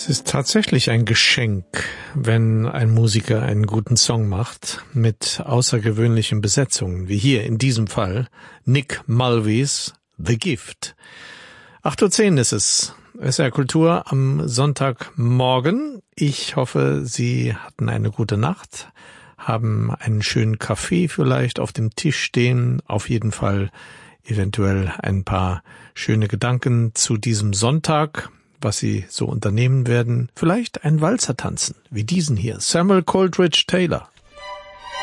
Es ist tatsächlich ein Geschenk, wenn ein Musiker einen guten Song macht mit außergewöhnlichen Besetzungen, wie hier in diesem Fall Nick Mulvey's The Gift. 8:10 Uhr ist es. SR Kultur am Sonntagmorgen. Ich hoffe, Sie hatten eine gute Nacht, haben einen schönen Kaffee vielleicht auf dem Tisch stehen, auf jeden Fall eventuell ein paar schöne Gedanken zu diesem Sonntag, was Sie so unternehmen werden. Vielleicht einen Walzer tanzen, wie diesen hier. Samuel Coleridge Taylor.